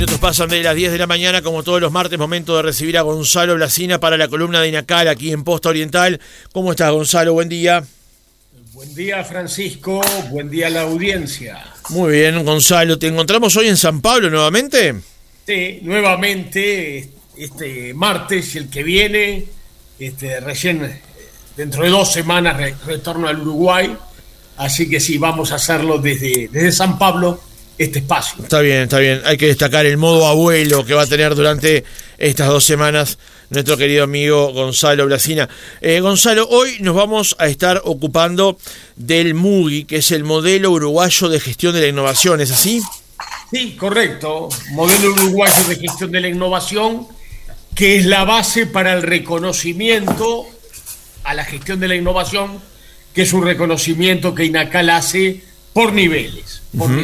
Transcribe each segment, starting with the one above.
minutos pasan de las 10 de la mañana, como todos los martes, momento de recibir a Gonzalo Blasina para la columna de INACAL aquí en Posta Oriental. ¿Cómo estás, Gonzalo? Buen día. Buen día, Francisco. Buen día a la audiencia. Muy bien, Gonzalo. ¿Te encontramos hoy en San Pablo nuevamente? Sí, nuevamente este martes y el que viene, recién dentro de 2 semanas retorno al Uruguay. Así que sí, vamos a hacerlo desde San Pablo, este espacio. Está bien. Hay que destacar el modo abuelo que va a tener durante estas 2 semanas nuestro querido amigo Gonzalo Blasina. Gonzalo, hoy nos vamos a estar ocupando del MUGI, que es el Modelo Uruguayo de Gestión de la Innovación, ¿es así? Sí, correcto. Modelo Uruguayo de Gestión de la Innovación, que es la base para el reconocimiento a la gestión de la innovación, que es un reconocimiento que INACAL hace por niveles.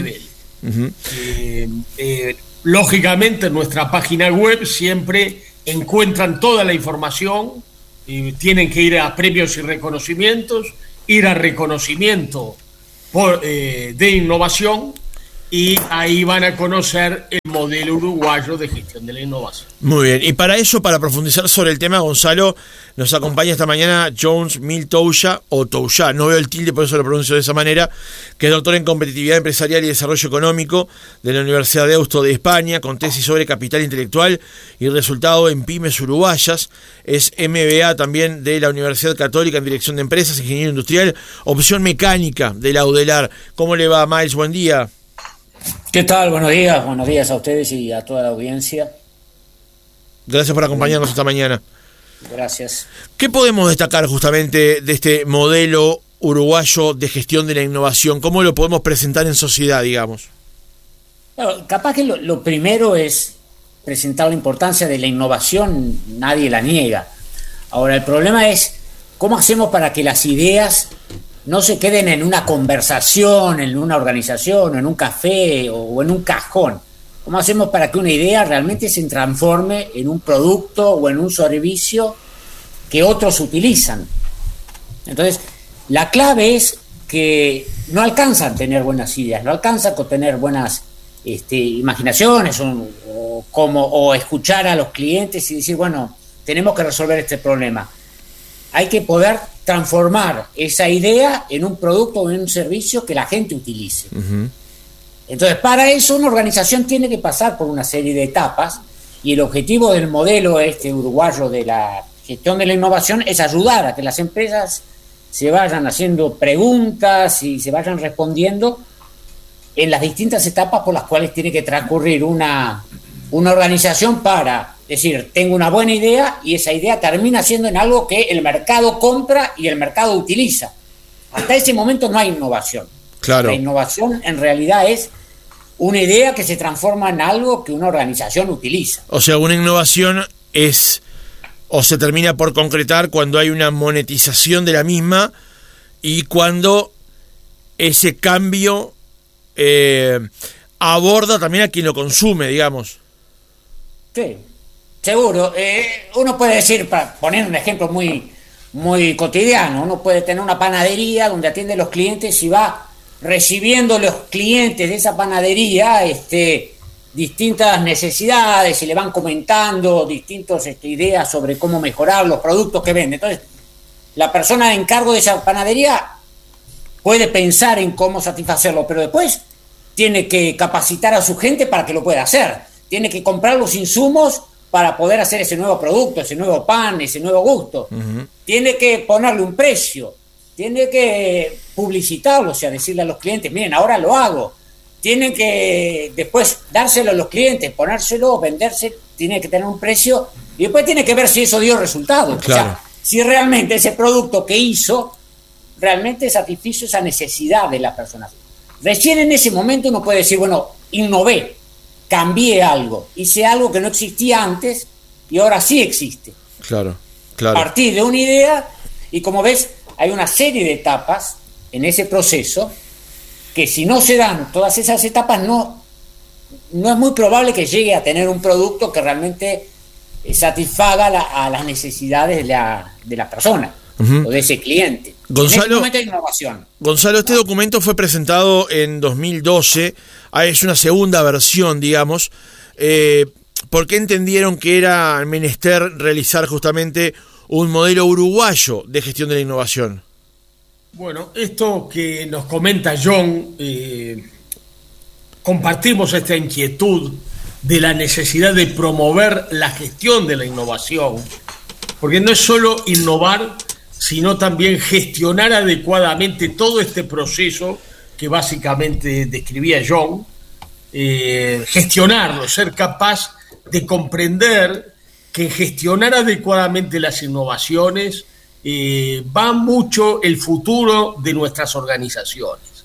Lógicamente en nuestra página web siempre encuentran toda la información y tienen que ir a premios y reconocimientos, ir a reconocimiento de innovación, y ahí van a conocer el modelo uruguayo de gestión de la innovación. Muy bien, y para eso, para profundizar sobre el tema, Gonzalo, nos acompaña esta mañana Jones Mil Touya, o Touya, no veo el tilde, por eso lo pronuncio de esa manera, que es doctor en competitividad empresarial y desarrollo económico de la Universidad de Deusto de España, con tesis sobre capital intelectual y resultado en pymes uruguayas. Es MBA también de la Universidad Católica en dirección de empresas, ingeniero industrial, opción mecánica de la UDELAR. ¿Cómo le va, Miles? Buen día. ¿Qué tal? Buenos días a ustedes y a toda la audiencia. Gracias por acompañarnos esta mañana. Gracias. ¿Qué podemos destacar justamente de este modelo uruguayo de gestión de la innovación? ¿Cómo lo podemos presentar en sociedad, digamos? Claro, capaz que lo primero es presentar la importancia de la innovación, nadie la niega. Ahora, el problema es cómo hacemos para que las ideas no se queden en una conversación, en una organización, en un café o en un cajón. ¿Cómo hacemos para que una idea realmente se transforme en un producto o en un servicio que otros utilizan? Entonces, la clave es que no alcanzan a tener buenas ideas, no alcanzan con tener buenas imaginaciones o escuchar a los clientes y decir, bueno, tenemos que resolver este problema. Hay que poder transformar esa idea en un producto o en un servicio que la gente utilice. Uh-huh. Entonces, para eso una organización tiene que pasar por una serie de etapas, y el objetivo del modelo uruguayo de la gestión de la innovación es ayudar a que las empresas se vayan haciendo preguntas y se vayan respondiendo en las distintas etapas por las cuales tiene que transcurrir una organización para decir, tengo una buena idea y esa idea termina siendo en algo que el mercado compra y el mercado utiliza. Hasta ese momento no hay innovación. Claro. La innovación en realidad es una idea que se transforma en algo que una organización utiliza. O sea, una innovación es o se termina por concretar cuando hay una monetización de la misma y cuando ese cambio aborda también a quien lo consume, digamos. Sí. Seguro, uno puede decir, para poner un ejemplo muy cotidiano, uno puede tener una panadería donde atiende a los clientes y va recibiendo los clientes de esa panadería distintas necesidades y le van comentando distintas ideas sobre cómo mejorar los productos que vende. Entonces, la persona de encargo de esa panadería puede pensar en cómo satisfacerlo, pero después tiene que capacitar a su gente para que lo pueda hacer. Tiene que comprar los insumos para poder hacer ese nuevo producto, ese nuevo pan, ese nuevo gusto. Uh-huh. Tiene que ponerle un precio, tiene que publicitarlo, o sea, decirle a los clientes, miren, ahora lo hago. Tiene que después dárselo a los clientes, ponérselo, venderse, tiene que tener un precio y después tiene que ver si eso dio resultados. Claro. O sea, si realmente ese producto que hizo realmente satisfizo esa necesidad de las personas. Recién en ese momento uno puede decir, bueno, innové, cambié algo, hice algo que no existía antes y ahora sí existe. Claro. A partir de una idea, y como ves, hay una serie de etapas en ese proceso que si no se dan todas esas etapas, no es muy probable que llegue a tener un producto que realmente satisfaga a las necesidades de la persona. Uh-huh. O de ese cliente. Gonzalo, en este momento hay innovación. Gonzalo, este documento fue presentado en 2012, es una segunda versión, digamos, ¿por qué entendieron que era menester realizar justamente un modelo uruguayo de gestión de la innovación? Bueno, esto que nos comenta John, compartimos esta inquietud de la necesidad de promover la gestión de la innovación, porque no es solo innovar, sino también gestionar adecuadamente todo este proceso que básicamente describía John, gestionarlo, ser capaz de comprender que en gestionar adecuadamente las innovaciones va mucho el futuro de nuestras organizaciones.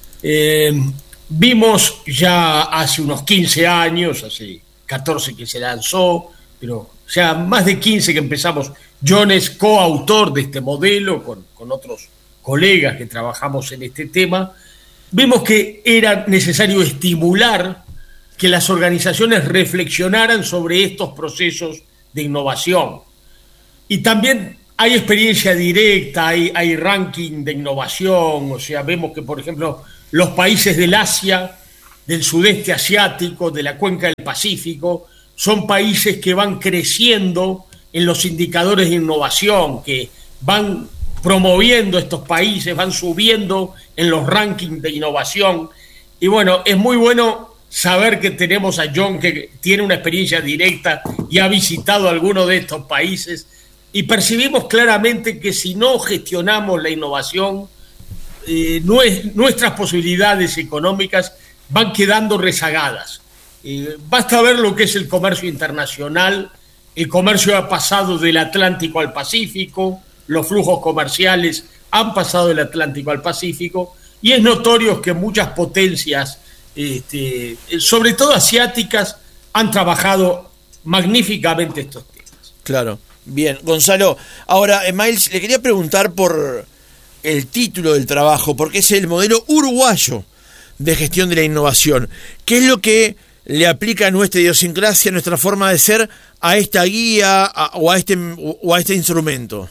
Vimos ya hace unos 15 años, hace 14 que se lanzó, pero ya más de 15 que empezamos. John es coautor de este modelo con otros colegas que trabajamos en este tema. Vimos que era necesario estimular que las organizaciones reflexionaran sobre estos procesos de innovación. Y también hay experiencia directa, hay ranking de innovación, o sea, vemos que, por ejemplo, los países del Asia, del sudeste asiático, de la cuenca del Pacífico, son países que van creciendo en los indicadores de innovación, que van promoviendo estos países, van subiendo en los rankings de innovación. Y bueno, es muy bueno saber que tenemos a John, que tiene una experiencia directa y ha visitado algunos de estos países, y percibimos claramente que si no gestionamos la innovación, nuestras posibilidades económicas van quedando rezagadas. Basta ver lo que es el comercio internacional. El comercio ha pasado del Atlántico al Pacífico, los flujos comerciales han pasado del Atlántico al Pacífico, y es notorio que muchas potencias, sobre todo asiáticas, han trabajado magníficamente estos temas. Claro, bien. Gonzalo, ahora, Miles, le quería preguntar por el título del trabajo, porque es el modelo uruguayo de gestión de la innovación. ¿Qué es lo que le aplica a nuestra idiosincrasia, a nuestra forma de ser, a esta guía o a este instrumento?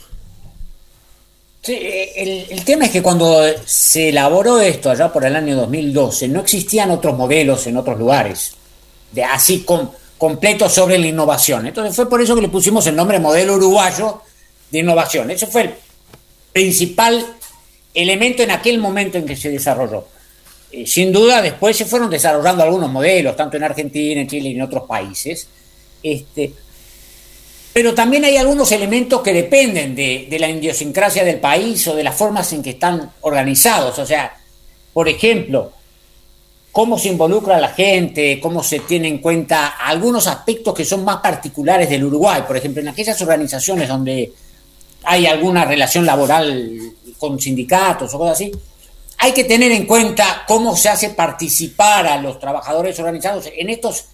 Sí, el tema es que cuando se elaboró esto allá por el año 2012, no existían otros modelos en otros lugares, así completos sobre la innovación. Entonces fue por eso que le pusimos el nombre modelo uruguayo de innovación. Ese fue el principal elemento en aquel momento en que se desarrolló. Sin duda, después se fueron desarrollando algunos modelos, tanto en Argentina, en Chile y en otros países. Pero también hay algunos elementos que dependen de la idiosincrasia del país o de las formas en que están organizados. O sea, por ejemplo, cómo se involucra a la gente, cómo se tiene en cuenta algunos aspectos que son más particulares del Uruguay. Por ejemplo, en aquellas organizaciones donde hay alguna relación laboral con sindicatos o cosas así, hay que tener en cuenta cómo se hace participar a los trabajadores organizados en estos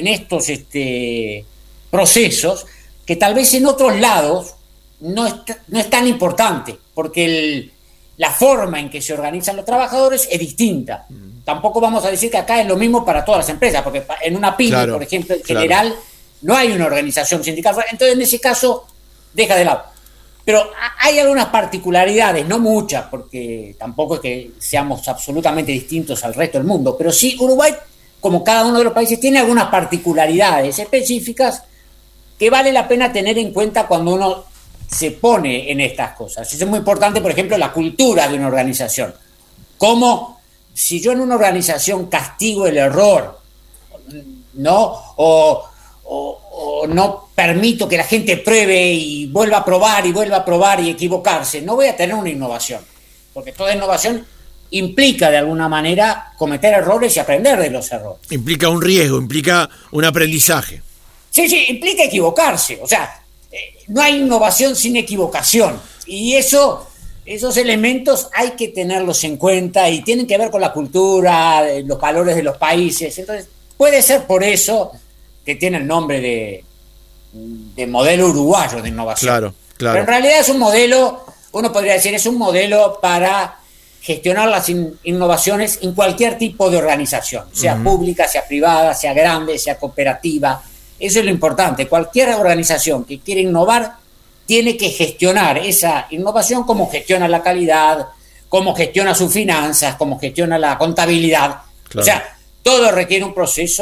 procesos, que tal vez en otros lados no es tan importante, porque la forma en que se organizan los trabajadores es distinta. Tampoco vamos a decir que acá es lo mismo para todas las empresas, porque en una pyme, claro, por ejemplo, en general, no hay una organización sindical. Entonces, en ese caso, deja de lado. Pero hay algunas particularidades, no muchas, porque tampoco es que seamos absolutamente distintos al resto del mundo, pero sí Uruguay, como cada uno de los países, tiene algunas particularidades específicas que vale la pena tener en cuenta cuando uno se pone en estas cosas. Eso es muy importante, por ejemplo, la cultura de una organización. Cómo, si yo en una organización castigo el error, ¿no? O no permito que la gente pruebe y vuelva a probar y equivocarse, no voy a tener una innovación, porque toda innovación implica de alguna manera cometer errores y aprender de los errores. Implica un riesgo, implica un aprendizaje. Sí, implica equivocarse, o sea, no hay innovación sin equivocación, y esos elementos hay que tenerlos en cuenta y tienen que ver con la cultura, los valores de los países. Entonces puede ser por eso que tiene el nombre de modelo uruguayo de innovación. Claro. Pero en realidad es un modelo, uno podría decir, es un modelo para gestionar las innovaciones en cualquier tipo de organización, sea pública, sea privada, sea grande, sea cooperativa. Eso es lo importante. Cualquier organización que quiera innovar tiene que gestionar esa innovación, como gestiona la calidad, como gestiona sus finanzas, como gestiona la contabilidad. Claro. O sea, todo requiere un proceso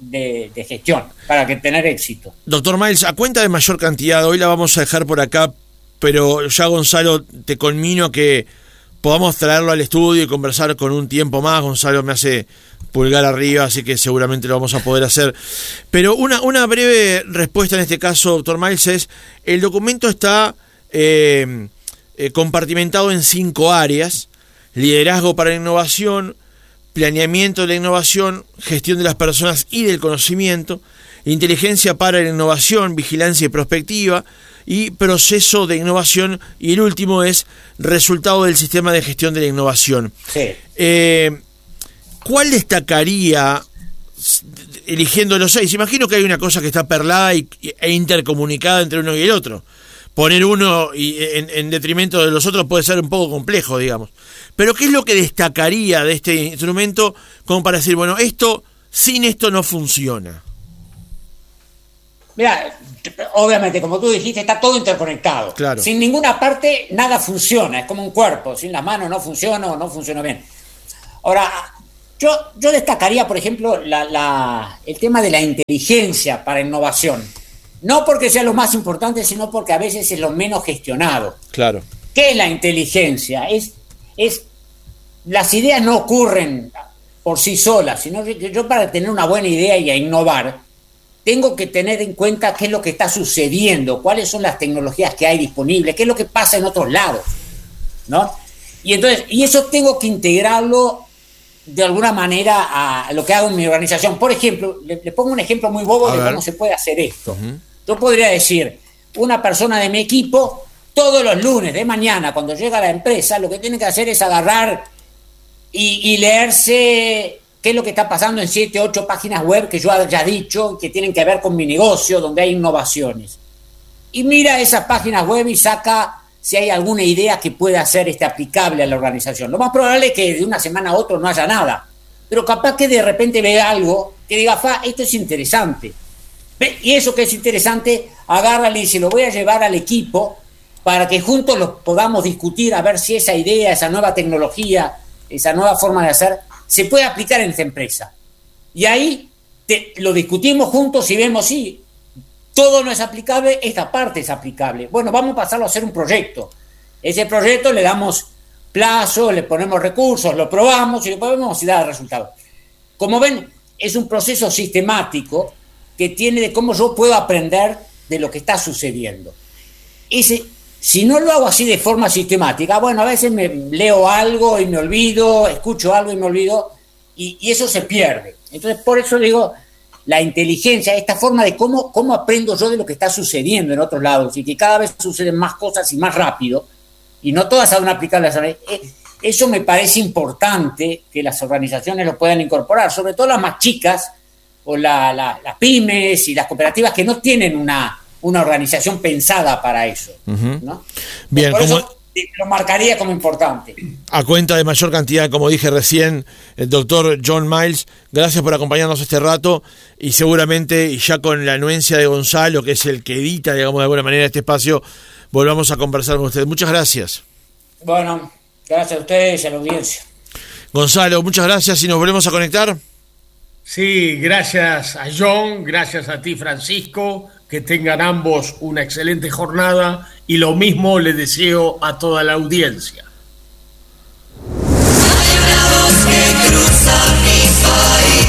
de gestión para que tener éxito. Doctor Miles, a cuenta de mayor cantidad, hoy la vamos a dejar por acá, pero ya Gonzalo, te conmino que podamos traerlo al estudio y conversar con un tiempo más. Gonzalo me hace pulgar arriba, así que seguramente lo vamos a poder hacer. Pero una breve respuesta en este caso, doctor Miles, es: el documento está compartimentado en 5 áreas: liderazgo para la innovación, planeamiento de la innovación, gestión de las personas y del conocimiento, inteligencia para la innovación, vigilancia y prospectiva, y proceso de innovación, y el último es resultado del sistema de gestión de la innovación. Sí. ¿Cuál destacaría, eligiendo los 6? Imagino que hay una cosa que está perlada e intercomunicada entre uno y el otro. Poner uno en detrimento de los otros puede ser un poco complejo, digamos. Pero ¿qué es lo que destacaría de este instrumento como para decir, bueno, sin esto no funciona? Mira, obviamente, como tú dijiste, está todo interconectado. Claro. Sin ninguna parte nada funciona, es como un cuerpo, sin las manos no funciona o no funciona bien. Ahora, yo destacaría, por ejemplo, el tema de la inteligencia para innovación. No porque sea lo más importante, sino porque a veces es lo menos gestionado. Claro. ¿Qué es la inteligencia? Las ideas no ocurren por sí solas, sino que yo para tener una buena idea y a innovar, tengo que tener en cuenta qué es lo que está sucediendo, cuáles son las tecnologías que hay disponibles, qué es lo que pasa en otros lados, ¿no? Y eso tengo que integrarlo de alguna manera a lo que hago en mi organización. Por ejemplo, le pongo un ejemplo muy bobo de cómo se puede hacer esto. Uh-huh. Yo podría decir, una persona de mi equipo, todos los lunes de mañana, cuando llega a la empresa, lo que tiene que hacer es agarrar y leerse qué es lo que está pasando en 7, 8 páginas web que yo haya dicho, que tienen que ver con mi negocio, donde hay innovaciones. Y mira esas páginas web y saca si hay alguna idea que pueda ser aplicable a la organización. Lo más probable es que de una semana a otra no haya nada, pero capaz que de repente vea algo que diga, esto es interesante. Y eso que es interesante, agárrale y se lo voy a llevar al equipo para que juntos lo podamos discutir, a ver si esa idea, esa nueva tecnología, esa nueva forma de hacer, se puede aplicar en esta empresa. Y ahí lo discutimos juntos y vemos si todo no es aplicable, esta parte es aplicable. Bueno, vamos a pasarlo a hacer un proyecto. Ese proyecto le damos plazo, le ponemos recursos, lo probamos y después vemos si da resultado. Como ven, es un proceso sistemático que tiene de cómo yo puedo aprender de lo que está sucediendo. Si no lo hago así de forma sistemática, bueno, a veces me leo algo y me olvido, escucho algo y me olvido, y eso se pierde. Entonces, por eso digo, la inteligencia, esta forma de cómo aprendo yo de lo que está sucediendo en otros lados, y que cada vez suceden más cosas y más rápido, y no todas saben aplicarlas. Eso me parece importante que las organizaciones lo puedan incorporar, sobre todo las más chicas, o las pymes y las cooperativas que no tienen una organización pensada para eso, uh-huh. ¿No? Bien, por eso lo marcaría como importante. A cuenta de mayor cantidad, como dije recién, el doctor John Miles, gracias por acompañarnos este rato, y seguramente, y ya con la anuencia de Gonzalo, que es el que edita, digamos, de alguna manera este espacio, volvamos a conversar con usted. Muchas gracias. Bueno, gracias a ustedes y a la audiencia. Gonzalo, muchas gracias, y nos volvemos a conectar. Sí, gracias a John, gracias a ti, Francisco, que tengan ambos una excelente jornada, y lo mismo le deseo a toda la audiencia. Hay una voz que cruza mi país.